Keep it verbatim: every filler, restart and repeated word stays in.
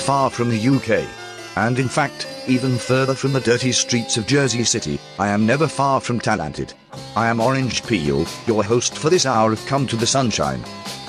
far from the U K. And in fact, even further from the dirty streets of Jersey City, I am never far from talented. I am Orange Peel, your host for this hour of Come to the Sunshine.